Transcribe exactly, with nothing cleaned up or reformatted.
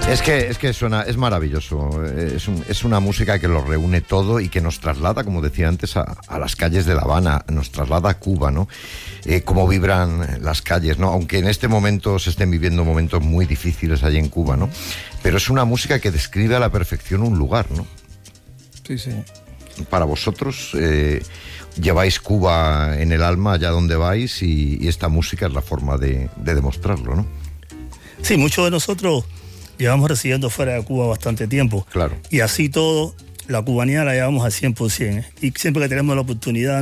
Es que, es que suena, es maravilloso, es, un, es una música que lo reúne todo y que nos traslada, como decía antes, a, a las calles de La Habana, nos traslada a Cuba, ¿no? Eh, cómo vibran las calles, ¿no? Aunque en este momento se estén viviendo momentos muy difíciles allí en Cuba, ¿no? Pero es una música que describe a la perfección un lugar, ¿no? Sí, sí. Para vosotros, eh, lleváis Cuba en el alma allá donde vais y, y esta música es la forma de, de demostrarlo, ¿no? Sí, muchos de nosotros llevamos residiendo fuera de Cuba bastante tiempo. Claro. Y así todo, la cubanidad la llevamos al cien por ciento. Y siempre que tenemos la oportunidad